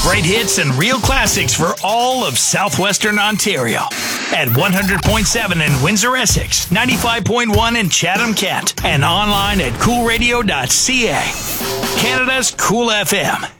Great hits and real classics for all of southwestern Ontario. At 100.7 in Windsor, Essex, 95.1 in Chatham-Kent, and online at coolradio.ca. Canada's Cool FM.